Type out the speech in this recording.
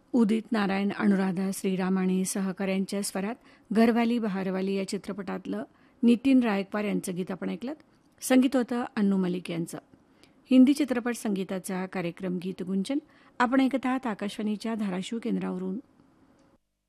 उदित नारायण, अनुराधा श्रीराम आणि सहकाऱ्यांच्या स्वरात घरवाली बहारवाली या चित्रपटातलं नितीन रायकवार यांचं गीत आपण ऐकलं. संगीत होतं अन्नू मलिक यांचं. हिंदी चित्रपट संगीताचा कार्यक्रम गीत गुंजन आपण ऐकत आहात आकाशवाणीच्या धाराशिव केंद्रावरून.